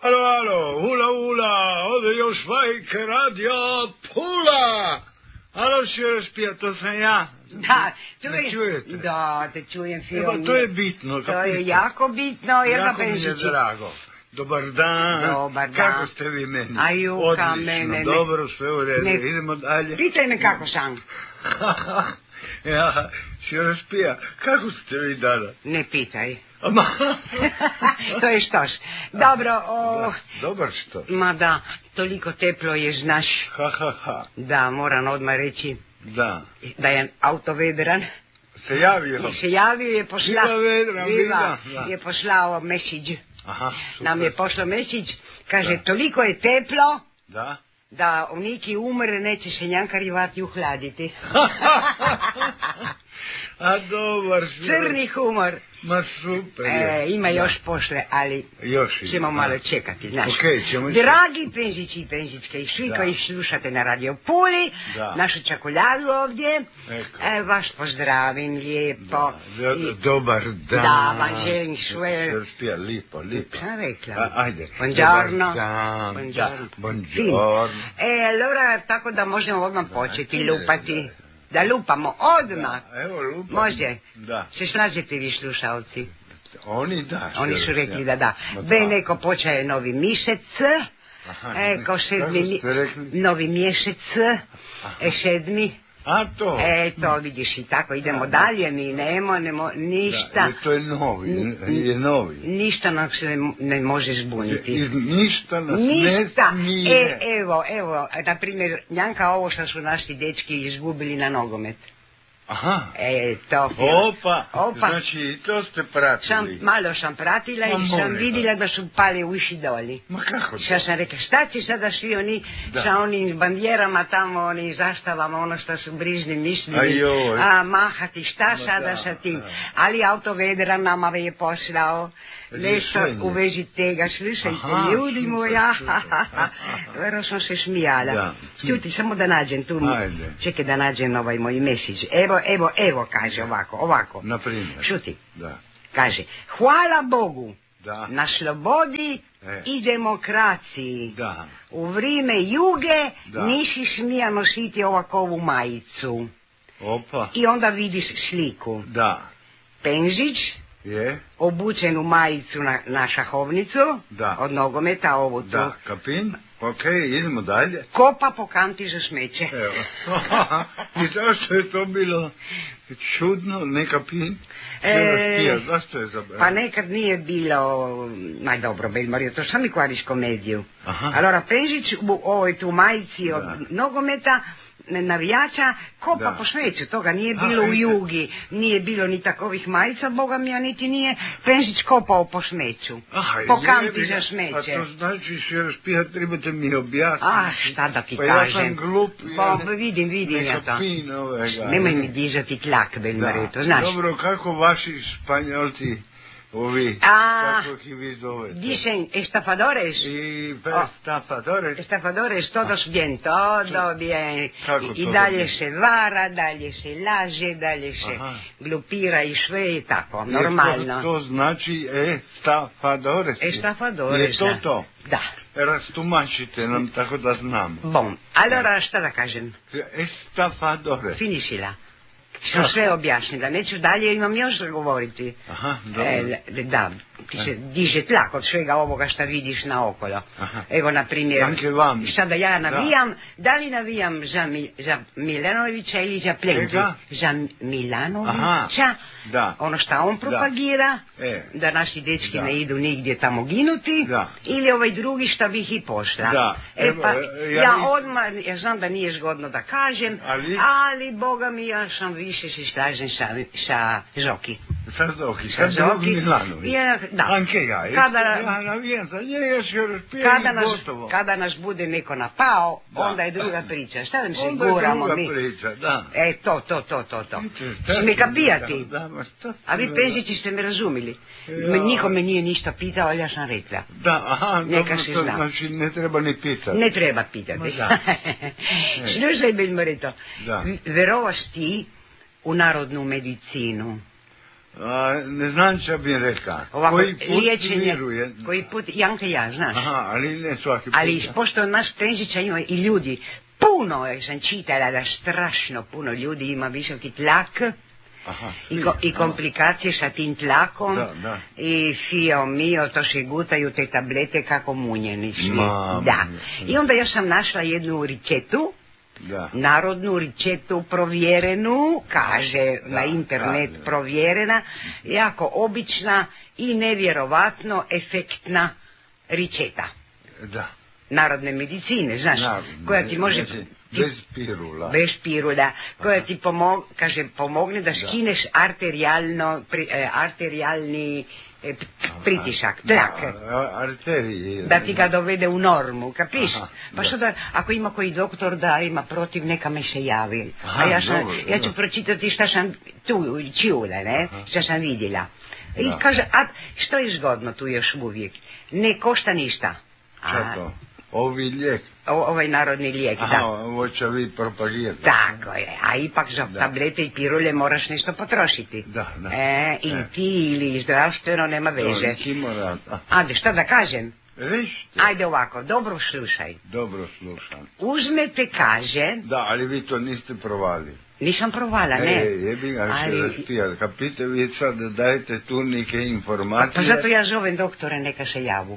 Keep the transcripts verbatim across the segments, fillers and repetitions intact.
Alo, alo, hula, hula, ovdje još Vajke radio Pula. Alo, Šerespija, to sam ja. Da, čujem. Ne čujete? Da, te čujem, Fio. Evo, to je bitno. To je jako bitno, jer jako na mi je drago. Dobar dan. Dobar dan. Kako ste vi meni? Ajuka, odlično, mene. Ne. Dobro, sve u redu. Ne. Idemo dalje. Pitaj me kako sam. Ja, Šerespija, kako ste vi danas? Ne pitaj. Ma. To je štoš. Dobro, o... Da, dobar što? Ma da, toliko teplo je, znaš. Ha, ha, ha. Da, moram odmah reći. Da. Da je auto vedran. Se javio? Se javio je poslao. Viva vedran, viva. Da. Je poslao message. Aha, super. Nam je poslao message. Kaže, Da. toliko je teplo. Da. Da uniki umre, neće se njankari vati uhladiti. A dobar što? Crni humor. Ma super. E, ima da. još posle, ali još ima. ćemo malo čekati, znaš. Okay, ćemo Dragi penzići i penzičke i svi da. koji slušate na Radio Puli, da. našu čakoljadu ovdje, Eko. e, vas pozdravim lijepo. Da. I, Dobar dan. da, vam želim sve. Šerespija, lipo, lipo. Šta rekla? A, ajde. Buongiorno. Dobar dan. Buongiorno. Da, buongiorno. E, allora, tako da možemo odmah početi da, lupati. da, Da lupamo odmah. Da, evo lupam. Može. Da. Se slažete vi slušalci? Oni da. Oni su Šerespija. rekli da da. Ma Be da. neko počeje novi mjesec. Aha, E, kao sedmi, kako ste rekli? novi mjesec. E, sedmi. A to? E, to vidiš i tako, idemo dalje, mi nemo, nemo, ništa. Da, jer to je novi, je novi. Ništa nam se ne, ne može zbuniti. I ništa nas Ništa. ne smije. E, evo, evo, na primjer, Njanka, ovo što su naši dečki izgubili na nogomet. Aha. E, to. Opa, Opa. znači i to ste pratili. Sam, malo sam pratila Ma, i sam molim vidjela vas. da su pali uši doli. Ma kako to? Šta sam rekla, šta će sada svi oni Da. sa onim bandjerama tamo, onim zastavama, ono što su brižni mislili, Ajoj. a mahati, šta Ma sada da, sa tim? da. Ali autovedra nama je poslao nešto Rješenje. u vezi tega, slušajte, Aha, ljudi super, moja, super. vero sam se smijala. Da. Čuti, samo da nađem tu, Ajde. čekaj da nađem ovaj moj message. Evo, evo, evo, kaže ovako, ovako. Na primjer. Šuti. Da. Kaže, hvala Bogu Da. na slobodi E. i demokraciji. Da. U vrijeme juge Da. nisi smija nositi ovakovu majicu. Opa. I onda vidiš sliku. Da. Penzić, Je? obučen u majicu na, na šahovnicu, Da. od nogometa ovu tu. Da. Kapin? Ok, idemo dalje. Kopa po kanti za smeće. Evo. I zašto je to bilo čudno, ne kapin? Šerespija, zašto je zabrano? Pa nekad nije bilo, naj dobro, Belmario, to sami kvariš komediju. Aha. Allora, Penzić u ovoj tu majici od Da. nogometa, navijača, kopa Da. po smeću, toga nije A, bilo u vidite. jugi, nije bilo ni takovih majica, boga mi, a niti nije Penzić kopao po smeću, Aha, po jebi kanti ga. za smeće. A to znači, Šerespija, trebate mi objasniti. A, šta da ti pa kažem? ja sam glup. Pa, ja ne- vidim, vidim ne ja to. kapin ovega. Nemoj mi dizati tlak, Belmario, to znaš. Dobro, kako vaši španjolci, ovi, A, kako ih vi zovete? Dicen estafadores. I O. estafadores. Estafadores, todos bien, todo bien. Kako I, i todo dalje bien? se vara, dalje se laže, dalje se Aha. glupira i sve je tako, Jer normalno. To, to znači estafadores. Estafadores, Je to da. to? Da. Rastumačite nam tako da znamo. Bon, allora šta da kažem? Estafadores. Finisila. Sam sve objasnila, neću dalje, imam još da govoriti. Aha, dobro. E, da, ti se diže tlak od svega ovoga što vidiš naokolo. Aha. Evo, na primjer, Anche vam. šta da ja navijam, da, li navijam za, Mi, za Milanovića ili za Plentu? Čega? Za Milanovića, Aha, da. ono šta on propagira, E. da naši dečki Da. ne idu nigdje tamo ginuti, Da. ili ovaj drugi šta bih i pošla. Da. E Evo, pa, e, ja, ja mi- odmah, ja znam da nije zgodno da kažem, Ali? ali boga mi, ja sam više se slažem sa, sa Zoki. Sa Zoki, Sa sa Zoki. Zoki Milanović. Ja, da. Anche ja, Kada- ja navijam za njega, Šerespija Kada i nas, gotovo. kada nas bude neko napao, Da. onda je druga priča. Šta nam se Onda je guramo druga mi? priča, da. E, to, to, to, to, to. Šta Si me ti- kapijati? Da, da, ma šta ti- A vi penzići ste me razumili. Ja. Niko me nije ništa pitao, ali ja sam rekla. Da, aha, Neka dobro, se to zna. znači ne treba ni pitati. Ne treba pitati. Ma da. Slušaj, Belmarito, Da. verovaš ti u narodnu medicinu? A, ne znam što bi rekao. Ovako, koji put liječenje, vjeruje. koji put, Janka ja, znaš. Aha, ali ne svaki put. Ali pošto naš Penžića ima i ljudi, puno je, sam čitala da strašno puno ljudi ima visoki tlak. Aha, I, ko, i komplikacije sa tim tlakom. Da, da. I fio mio, to se gutaju te tablete kako munjeni svi. Ma, Da. I onda ja sam našla jednu ričetu. Da. Narodnu ričetu provjerenu, kaže da, na internet da, da. provjerena, jako obična i nevjerovatno efektna ričeta. Da. Narodne medicine, znaš, Narodne, koja ti može... znači, ti, bez pirula. Bez pirula, koja ti pomog, kaže, pomogne da skineš arterijalno, pri, eh, arterijalni eh, pritisak, tlak. Da, arterije. Da ti ga dovede u normu, kapiš? Aha, Pa da. što da, ako ima koji doktor da ima protiv, neka me se javi. Aha, A ja, sam, dobro, ja ću dobro. pročitati šta sam tu čula, ne? Aha. Šta sam vidjela. I Da. kaže, a što je zgodno tu još uvijek? Ne košta ništa. Šta to? Ovi lijek. O, ovaj narodni lijek, Aha, da. ovo će vi propagirati. Tako je, a ipak za Da. tablete i pirule moraš nešto potrošiti. Da, da. E, ili E. ti, ili zdravstveno, nema veze. To, mora... Ajde, šta da kažem? Rešte. Ajde ovako, dobro slušaj. Dobro slušam. Uzmete, kaže, Da, ali vi to niste provali. nisam provala, ne. E, jebi ga se Ali- raspijali. Kapite vi sad da dajete tu neke informacije. Pa zato ja zovem doktore, neka se javu.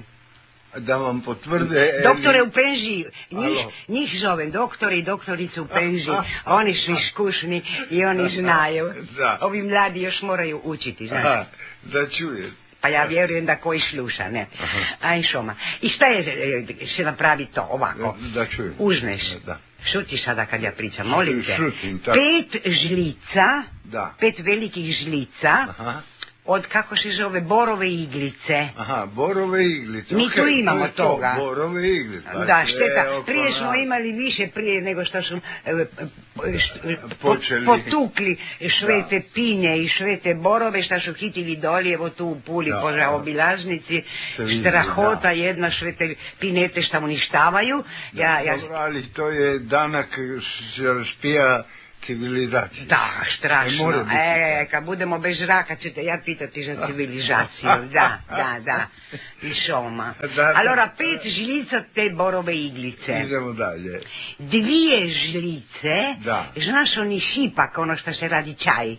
Da vam potvrde... e, Doktore u penziji, njih, Alo. njih zovem doktori i doktorice u penziji, oni su iskusni i oni znaju. Da. Ovi mladi još moraju učiti, znaš. Aha, da čujete. Pa ja vjerujem da koji sluša, ne. Aj šoma. I šta je, e, se napravi to ovako? Da čujem. Uzmeš. Da. Šuti sada kad ja pričam, molim te. Šutim, tako. Pet žlica, Da. pet velikih žlica, Aha. od kako se zove borove iglice. Aha, borove iglice. Mi Okej, tu imamo to je to, toga. Borove iglice. Pa Da, sve šteta. oko Prije smo nas. imali više prije nego što su e, e, št- po- Počeli. potukli sve te pinje i sve te borove što su hitili dolje, evo tu u Puli Da. po zaobilaznici. Se vidi, Strahota da. jedna, sve te pinete što uništavaju. Ja, ja, Dobro, ali to je danak se raspija civilizacija. Da, Ne strašno. more biti. E, kad budemo bez zraka ćete ja pitati za civilizaciju. Da, da, da. I šoma. Da, da. Allora, pet žlica te borove iglice. Idemo dalje. Dvije žlice, Da. znaš oni šipak, ono što se radi čaj.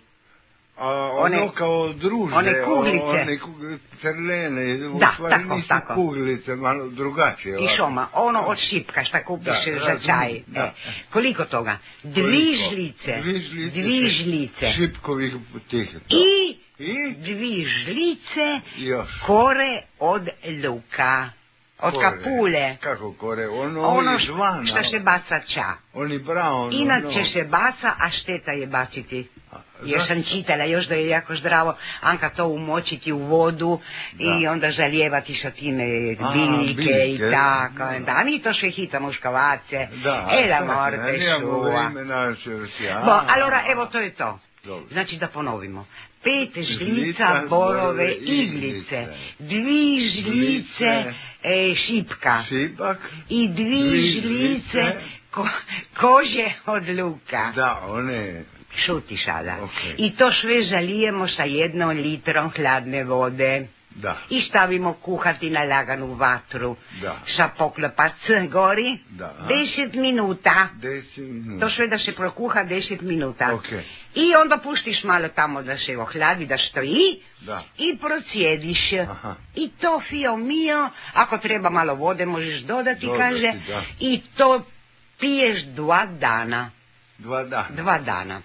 A One- ono kao druže, one kuglice. one kug- crlene, u Da, stvari tako, nisu tako. kuglice, malo drugačije. I ovako. šoma, ono od šipka šta kupiš Da, za razumijem, čaj. da. E, koliko toga? Dvi Koliko? žlice. Dvi žlice. Dvi žlice. Šipkovih tih. I I? dvi žlice Još. kore od luka. Od Kore. kapule. Kako kore? Ono, Ono izvana. što se baca ča. Oni brown. Inače ono. se baca, a šteta je baciti. A, Još sam zašto? čitala, još da je jako zdravo, Anka to umočiti u vodu i Da. onda zalijevati sa time A, biljke i biljke. tako. Da. Da, mi to sve hita muškavace. Da, E la tako, morte nemamo sua. vremena se si- a, Bo, allora, evo to je to. Dobro. Znači da ponovimo. Pet žlica Žlica borove borove iglice, iglice. dvi žlice Žlice. e, šipka Šipak. i dvi Dvi žlice žlice. ko, kože od luka. Da, one... Šuti sada. Ok. I to sve zalijemo sa jednom litrom hladne vode. Da. I stavimo kuhati na laganu vatru. Da. Sa poklopac gori. Da. Deset minuta. Deset minuta. To sve da se prokuha deset minuta. Ok. I onda puštiš malo tamo da se ohladi, da stoji. Da. I procijediš. Aha. I to fio mio, ako treba malo vode možeš dodati, Dodati, kaže. da. I to piješ dva dana. Dva dana. Dva dana.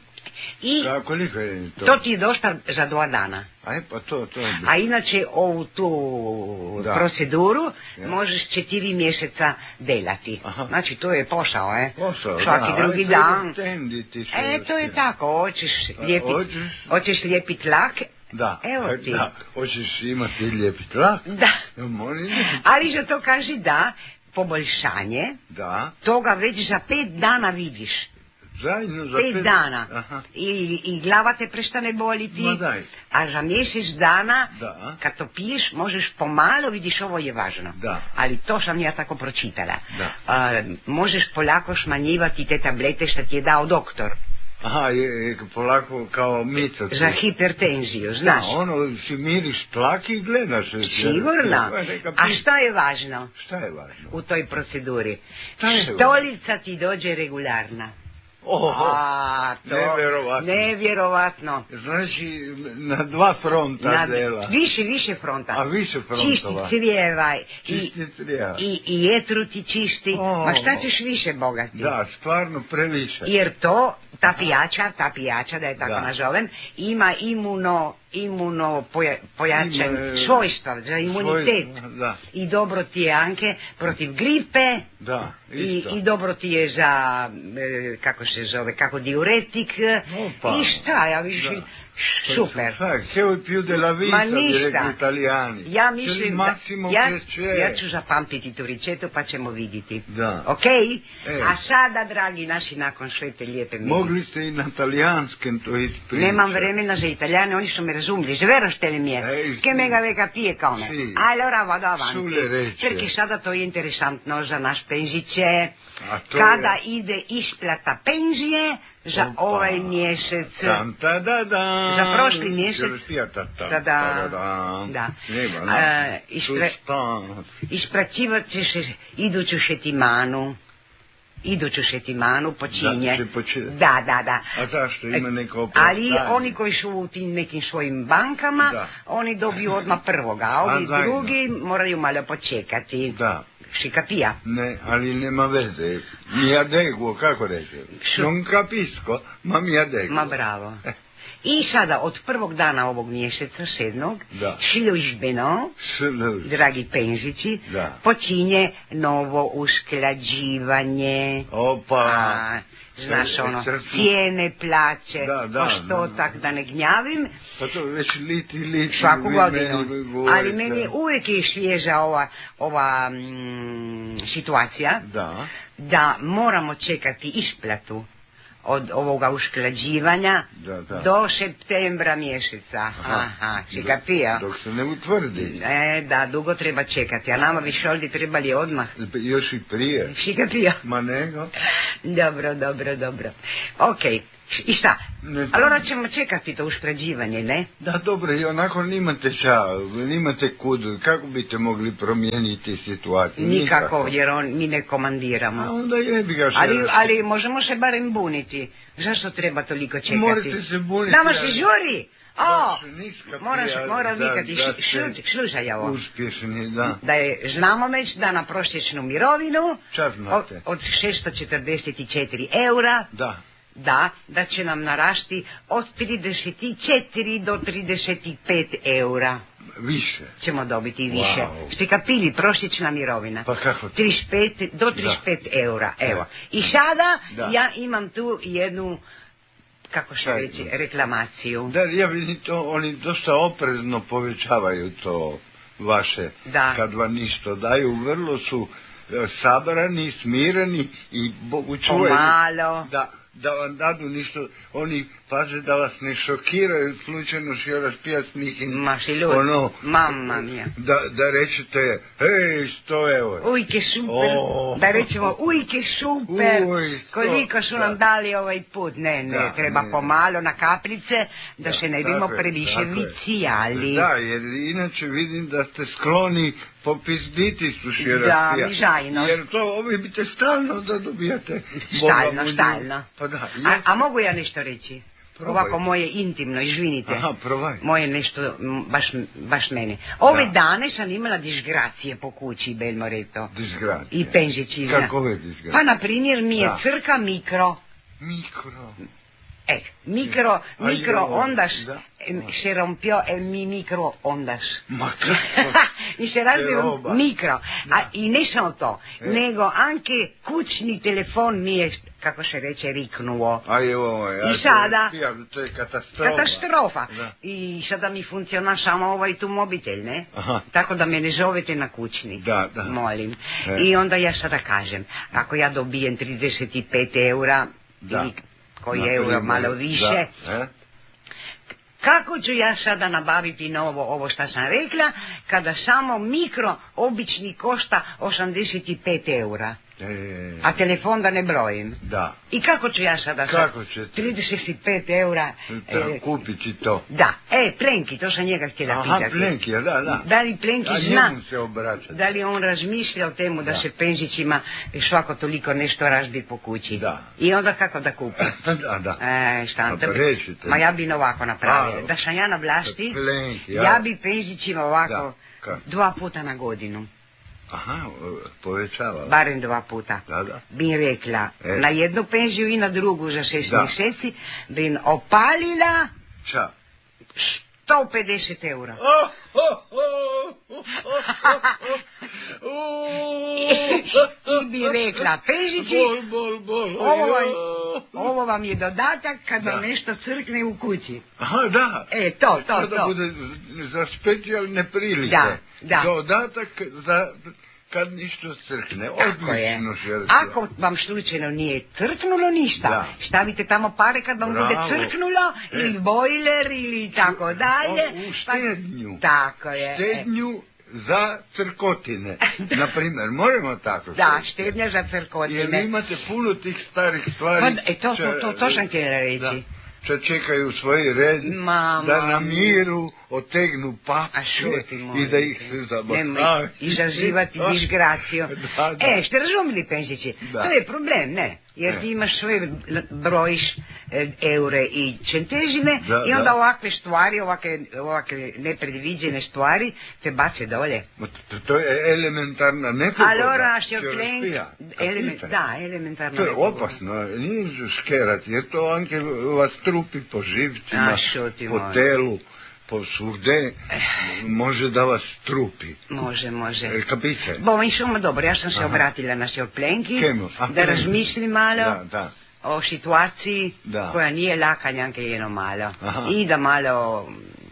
I Da, koliko je to? to ti je dosta za dva dana. Aj, pa to, to je... A inače ovu tu Da. proceduru Ja. možeš četiri mjeseca delati. Aha. Znači to je posao, e? Posao, Svaki da, drugi ali treba dan. tenditi se E, to je još. tako, hoćeš A, lijepit, hoćeš? hoćeš lijepit lak. Da. Evo ti. Da, hoćeš imati lijepi tlak? Da. Ja, molim. Ali za to kaže da poboljšanje, Da. toga već za pet dana vidiš. Zajedno za Pet dana. Aha. I, I glava te prestane boliti. Ma daj. A za mjesec dana, Da. kad to piješ, možeš pomalo, vidiš, ovo je važno. Da. Ali to sam ja tako pročitala. Da. A, možeš polako smanjivati te tablete što ti je dao doktor. Aha, je, je polako kao mica. Za hipertenziju, znaš. Da, ono, si miriš tlak i gledaš. Sigurno. A šta je važno? Šta je važno? U toj proceduri. Šta je Štoljica ti dođe regularna. Oho, A, to, nevjerovatno. Nevjerovatno. Znači, na dva fronta Na, dela. više, više fronta. A više frontova. Čisti crijeva. Čisti crijeva. I, i jetru ti čisti. O, Ma šta ćeš više, bogati? Da, stvarno previše. Jer to, ta pijača, ta pijača, da je tako Da. nazovem, ima imuno, imuno poja, pojačan Ima, svojstva za imunitet. svojstva, da. I dobro ti je anke protiv gripe. Da, I, isto. I dobro ti je za, e, kako se zove, kako diuretik. Opa. I šta, ja više, Da. super. Che vuoi più della vita, Ma direi ništa. gli italiani. Ja C'è il mislim da, massimo ja, piacere. ja ću zapamtiti tu ričetu pa ćemo vidjeti. Da. Ok? E. A sada, dragi naši, nakon sve te lijepe mili. Mogli ste i na talijanskem to ispričati. Nemam vremena za Italijane, oni su me razumili. Vero ste li mi je? Ehi, Che sì. me ga capire come? Sì. Allora vado avanti. Sulle recce. Perché sada to je interesantno za naš penzice. A to Kada je- ide isplata penzije za Opa. ovaj mjesec. Tam, ta, da, da. Za prošli mjesec. Ta, ta, ta, Da, da. ta, da. Da. Nema, no. A, ispre- Sustanno. Isplaćivat će se iduću šetimanu. Iduću šetimanu počinje. Da, će počinje. Da, da, da. A zašto? Ima neko Ali opravdanje? oni koji su u tim nekim svojim bankama, Da. oni dobiju odmah prvoga, a ovi A, zajedno. drugi moraju malo počekati. Da. Si capija? Ne, ali nema veze. Mi adeguo, kako reći? Šu- Non capisco, ma mi adeguo. Ma bravo. I sada od prvog dana ovog mjeseca, sedmog, Da. službeno, Služ- dragi penzici, Da. počinje novo usklađivanje. Opa. A, znaš E, ono, sad- cijene, plaće, Da, da, postotak, da ne gnjavim, Pa to već liti, liti. svaku vi godinu. meni govorite. Ali meni uvijek je svježa ova, ova mm, situacija Da. da moramo čekati isplatu od ovoga usklađivanja Da, da. do septembra mjeseca. Aha, si Dok- kapija? Dok se ne utvrdi. E, da, dugo treba čekati, a nama bi šoldi trebali odmah. Još i prije. Si kapija? Ma nego. Dobro, dobro, dobro. Ok, i šta? Ne znam. Allora ćemo čekati to usklađivanje, ne? Da, dobro, i onako nimate ša, nimate kud, kako biste mogli promijeniti situaciju? Nikako, jer on, mi ne A komandiramo. onda jebi ga še. Ali, ali možemo se barem buniti. Zašto treba toliko čekati? Morate se buniti, Dama ali- se žuri! O, Da se niska moraš, prija- mora da- nikati. da Š- ste šut- Slušaj ovo. Uspješni, da. Da je, znamo već da na prosječnu mirovinu Čas od, znate. od šesto četrdeset četiri eura, Da. da, da će nam narasti od trideset četiri do trideset pet eura. Više. Ćemo dobiti više. Wow. Ste kapili, prosječna mirovina. Pa kako to? trideset pet do trideset pet eura, evo. I sada Da. ja imam tu jednu, kako se Šta je reći, to? reklamaciju. Da, ja vidim to, oni dosta oprezno povećavaju to vaše, Da. kad vam ništa daju, vrlo su e, sabrani, smireni i Bogu čuvaju. Pomalo. Da, da vam dadu ništa, oni paze da vas ne šokiraju, slučajno še raspijasnih i Ma si lud, ono, mamma mia. da, da rečete, hej, sto eura. Uj, ke super, O. da rećemo, uj, ke super, Uj, sto, koliko su nam da. dali ovaj put. Ne, ne, Da, treba ne. pomalo na kaplice, da, se ne bimo tako je, previše tako je. vicijali. Da, jer inače vidim da ste skloni popizditi su Da, mi žajno. Jer to ovi bite stalno da dobijate. Stalno, Boga stalno. Pa da, A, je. a mogu ja nešto reći? Probaj. Ovako moje intimno, izvinite. Aha, probaj. Moje nešto, m, baš, baš mene. Ove Da. dane sam imala disgracije po kući, Belmo reto. Disgracije. I penzici. zna. Kakove disgracije? Pa, na primjer, mi je Da. crka mikro. Mikro. E, micro, A micro io- ondas, da. eh, se rompió en mi micro ondas. Ma kako? Mi se razbio roba. mikro. A, I ne samo to, E. nego anche kućni telefon mi je, kako se reče, riknuo. A evo, ja I to sada- raspijam, to je katastrofa. Katastrofa. Da. I sada mi funkciona samo ovaj tu mobitel, ne? Aha. Tako da me ne zovete na kućni. Da, da. Molim. E. I onda ja sada kažem, ako ja dobijem trideset pet eura, Da. ili koji Na euro primjer, malo više, Da, e? kako ću ja sada nabaviti novo ovo što sam rekla, kada samo mikro obični košta osamdeset pet eura? E... A telefon da ne brojim. Da. I kako ću ja sada Kako ćete? trideset pet eura... E, kupit ću to. Da. E, Plenki, to sam njega htjela Aha, pitati. Aha, Plenki, da, da. Da li Plenki A zna... njemu se obraćati. Da li on razmišlja o temu da, da se penzićima svako toliko nešto razbi po kući. Da. I onda kako da kupi? da, da. E, šta? Pa rečite. Ma ja bi ovako napravila. A, da sam ja na vlasti, Plenki, ja. ja bi penzićima ovako da. dva puta na godinu. Aha, povećava. Barem dva puta. Da, da. Bi rekla, e. na jednu penziju i na drugu za šest da. mjeseci, bi opalila Ča? sto pedeset eura. Oh, oh, oh, oh, oh, oh. I bi rekla, penzići, bol, bol, bol, ovo, vam, ovo vam je dodatak kad da. vam nešto crkne u kući. Aha, da. E, to, to, to. Da to. bude za specijalne prilike. Da, da. Dodatak za... kad ništa crkne, odlično želite. Ako vam slučajno nije crknulo ništa, da. stavite tamo pare kad vam Bravo. bude crknulo, e. ili bojler, ili tako dalje. U štednju. Pa, tako je. Štednju za crkotine. Naprimjer, moramo tako da, štednja za crkotine. Jer vi imate puno tih starih stvari. Pa, e, to, to, to, to sam htjela reći. Da. Što čekaju svoj red, Mama, da na miru otegnu papke i da ih se zabavaju. Nemoj izazivati disgraciju. Da, da. E, ste razumili penzići? To je problem, ne? Jer ne. Ti imaš sve, brojiš e, eure i centežine da, i onda da. ovakve stvari, ovakve, ovakve nepredviđene stvari te bace dolje. To, to je elementarna nepogoda. Allora, signor Plenki, element, da, elementarna To je nepogoda. opasno, nije škerati, jer to anche vas trupi po živcima, po telu, po svugde, može da vas trupi. Može, može. E, kapice? Bo, insomma, dobro, ja sam se Aha. obratila na signor Plenki, Kemo? A, da razmisli malo da, da. o situaciji da. koja nije laka njanke jedno malo. Aha. I da malo,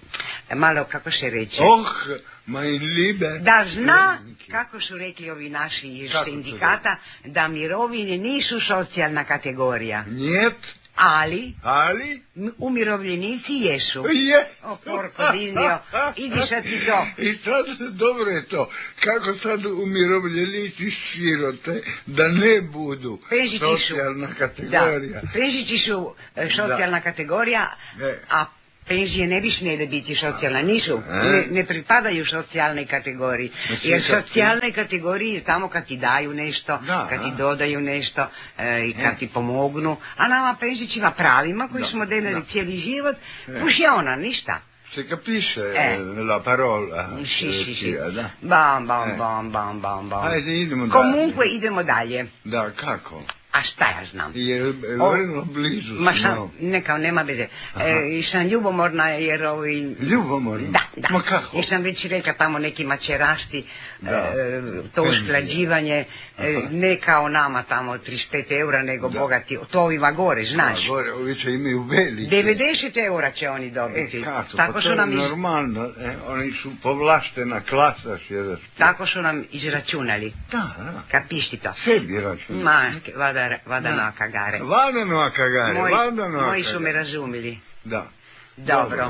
malo, kako se reče? Oh, mein liebe. Da zna, kako su rekli ovi naši iz sindikata, da mirovine nisu socijalna kategorija. Njet. Ali, ali, umirovljenici jesu. Je. O, porko dilio, idi sad ti to. I sad, dobro je to, kako sad umirovljenici sirote, da ne budu penzići socijalna su, kategorija. Da, penzići su e, socijalna da. kategorija, ne. a penzije ne bi smjele biti socijalne, nisu, ne, ne pripadaju socijalnoj kategoriji, jer socijalne kategorije tamo kad ti daju nešto, da, kad ti da. dodaju nešto e, i kad e. ti pomognu, a nama penzićima pravima koji da, smo delali da. cijeli život, e. pušiona, ništa. Se capisce eh. la parola? Sì, sì, sì. Da. Bam, bam, eh. bam, bam, bam, bam. Ajde, idemo Comunque dalje. idemo dalje. Da, kako? A šta ja znam? Jer vrlo blizu Ma sam, smo. neka, nema veze. E, sam ljubomorna jer ovi... Ljubomorna? Da, da. Ma kako? Jer sam već rekla tamo neki mačerasti, e, to usklađivanje, e, ne kao nama tamo trideset pet eura, nego da. Bogati, to ovima gore, znaš. Da, gore, ovi će imaju velike. devedeset eura će oni dobiti. E, kako? Tako pa su to nam je iz... normalno, e, oni su povlaštena klasa. Šedaš. Tako su nam izračunali. Da, da. Capisci to? Sebi računali. Ma, vada, vadano a cagare. Vadano a cagare, Moji, vadano a moji cagare. su me razumili. Da. Dobro.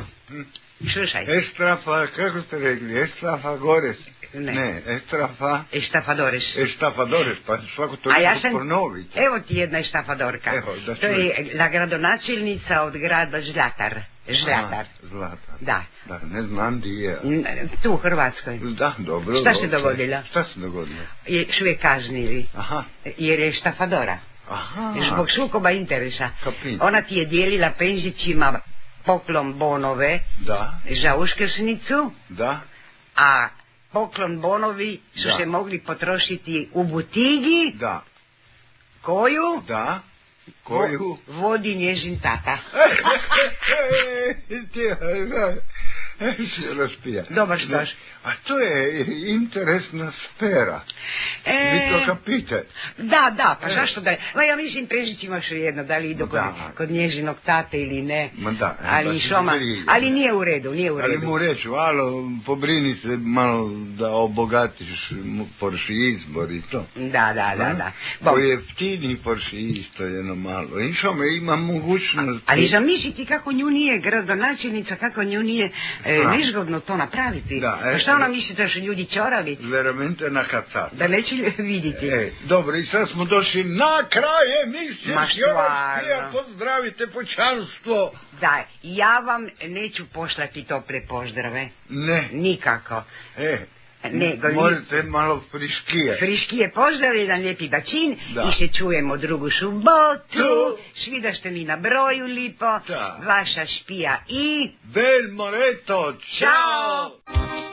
Slušaj. Estrafa, kako ste rekli, estrafagores? Ne. Ne, estrafa... Estafadores. Estafadores, pa svako to A ja sam... sam, ponoviti. evo ti jedna estafadorka. Evo, da to je la gradonačelnica od grada Zlatar. Zlatar. Aha, Zlatar. Da. Da, ne znam di je. Tu u Hrvatskoj. Da, dobro. Šta dobro. se dogodilo? Šta se dogodilo? Je sve kaznili. Aha. Jer je estafadora. Aha. Zbog sukoba interesa. Kapit. Ona ti je dijelila penzićima poklon bonove. Da. Za uskrsnicu. Da. A poklon bonovi su da. se mogli potrošiti u butigi. Da. Koju? Da. Koju? Vodi njezin tata. Se raspija. Dobar štoš. A to je interesna sfera. E, Vi to kapite. Da, da, pa e. zašto da je? Ma ja mislim penzićima što jedno, da li idu kod, kod njezinog tate ili ne. Ma da. Ali, šoma, ali nije u redu, nije u redu. Ali mu reću, alo, pobrini se malo da obogatiš porši izbor i to. Da, da, da, da. Bo je jeftini porši isto jedno malo. I šome ima mogućnost... Ali zamisliti kako nju nije gradonačelnica, kako nju nije e, nezgodno to napraviti. Da, e, šta ona mislite da su ljudi čorali? Veramente na kacat. Da neće vidjeti. E, dobro, i sad smo došli na kraj emisije. Ma stvarno. Pozdravite pučanstvo. Da, ja vam neću poslati tople pozdrave. Ne. Nikako. E. Nego, morate malo friškije. Friškije pozdrav, jedan lijepi bačin i se čujemo drugu subotu. Svi da ste mi na broju lipo. Da. Vaša špija i... Bel Moreto, čao!